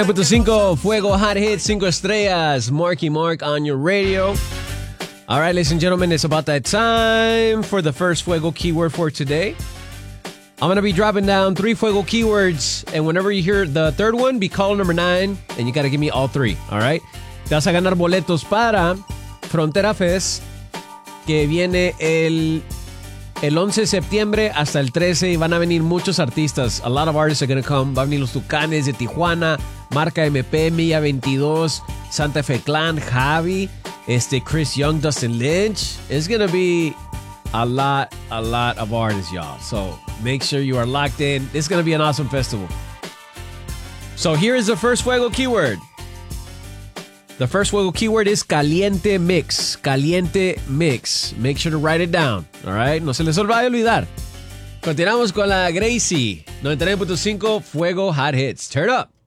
9.5 Fuego Hot Hits 5 estrellas. Marky Mark on your radio. All right, ladies and gentlemen, it's about that time for the first Fuego keyword for today. I'm going to be dropping down 3 Fuego keywords, and whenever you hear the third one, be caller number 9, and you got to give me all 3, all right? Te vas a ganar boletos para Frontera Fest, que viene el 11 de septiembre hasta el 13, y van a venir muchos artistas. A lot of artists are going to come. Va a venir los Tucanes de Tijuana, Marca MP, Milla 22, Santa Fe Clan, Javi, Chris Young, Dustin Lynch. It's going to be a lot of artists, y'all. So make sure you are locked in. It's going to be an awesome festival. So here is the first Fuego keyword. The first Fuego keyword is Caliente Mix. Caliente Mix. Make sure to write it down. All right? No se les vaya a olvidar. Continuamos con la Gracie. 99.5 Fuego Hot Hits. Turn up.